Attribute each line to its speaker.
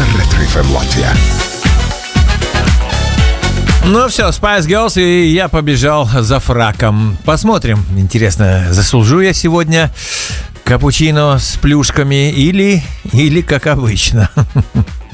Speaker 1: на Ретро-ФМ Латвия.
Speaker 2: Ну все, Spice Girls, и я побежал за фраком. Посмотрим. Интересно, заслужу я сегодня капучино с плюшками или как обычно?